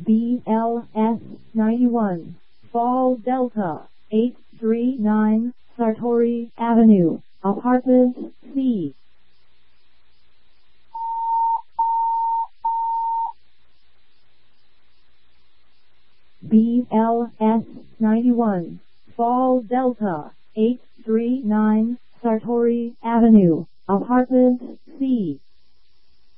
BLS 91, Fall Delta 839, Sartori Avenue, Apartment C. BLS 91, Fall Delta 839, Sartori Avenue, Apartment C.